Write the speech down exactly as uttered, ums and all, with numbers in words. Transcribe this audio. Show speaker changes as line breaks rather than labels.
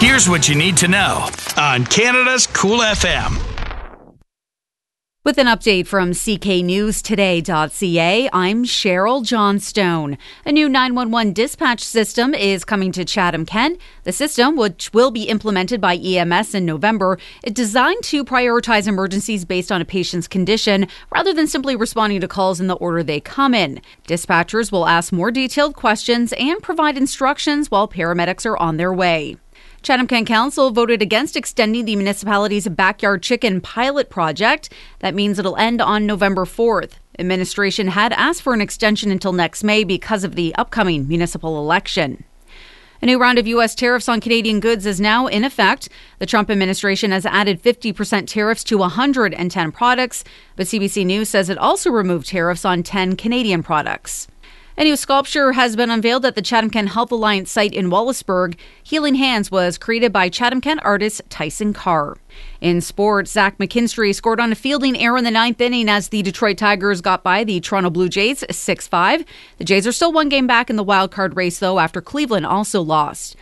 Here's what you need to know on Canada's Cool F M.
With an update from C K News Today dot C A, I'm Cheryl Johnstone. A new nine one one dispatch system is coming to Chatham-Kent. The system, which will be implemented by E M S in November, is designed to prioritize emergencies based on a patient's condition rather than simply responding to calls in the order they come in. Dispatchers will ask more detailed questions and provide instructions while paramedics are on their way. Chatham-Kent Council voted against extending the municipality's backyard chicken pilot project. That means it'll end on November fourth. Administration had asked for an extension until next May because of the upcoming municipal election. A new round of U S tariffs on Canadian goods is now in effect. The Trump administration has added fifty percent tariffs to one hundred ten products, but C B C News says it also removed tariffs on ten Canadian products. A new sculpture has been unveiled at the Chatham-Kent Health Alliance site in Wallaceburg. Healing Hands was created by Chatham-Kent artist Tyson Carr. In sports, Zach McKinstry scored on a fielding error in the ninth inning as the Detroit Tigers got by the Toronto Blue Jays six five. The Jays are still one game back in the wild card race, though, after Cleveland also lost.